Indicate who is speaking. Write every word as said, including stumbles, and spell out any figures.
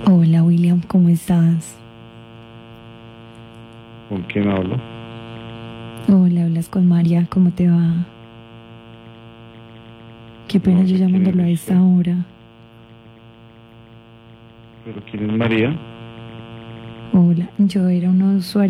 Speaker 1: Hola William, ¿cómo estás?
Speaker 2: ¿Con quién hablo?
Speaker 1: Hola, hablas con María, ¿cómo te va? Qué pena
Speaker 2: No
Speaker 1: yo
Speaker 2: sé quién
Speaker 1: llamándolo a
Speaker 2: eres
Speaker 1: esta
Speaker 2: tú.
Speaker 1: hora.
Speaker 2: ¿Pero quién es María?
Speaker 1: Hola, yo era una usuaria